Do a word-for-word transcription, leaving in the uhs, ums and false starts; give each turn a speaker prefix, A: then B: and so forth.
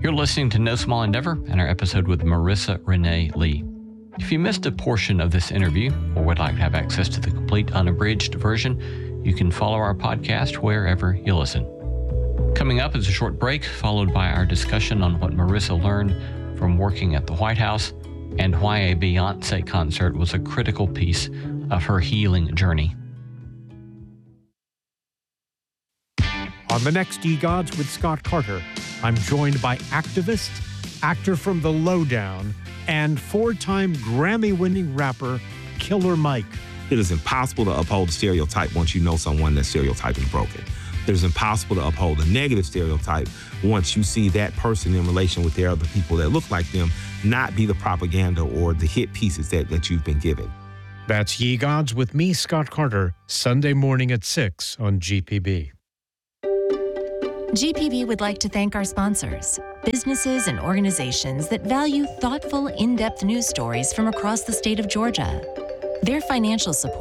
A: You're listening to No Small Endeavor and our episode with Marissa Renee Lee. If you missed a portion of this interview or would like to have access to the complete unabridged version, you can follow our podcast wherever you listen. Coming up is a short break, followed by our discussion on what Marissa learned from working at the White House and why a Beyoncé concert was a critical piece of her healing journey.
B: On the next eGods with Scott Carter, I'm joined by activist, actor from The Lowdown, and four-time Grammy-winning rapper Killer Mike.
C: It is impossible to uphold a stereotype once you know someone that stereotype is broken. It is impossible to uphold a negative stereotype once you see that person in relation with their other people that look like them not be the propaganda or the hit pieces that, that you've been given.
B: That's Ye Gods with me, Scott Carter, Sunday morning at six on G P B.
D: G P B would like to thank our sponsors, businesses and organizations that value thoughtful, in-depth news stories from across the state of Georgia. Their financial support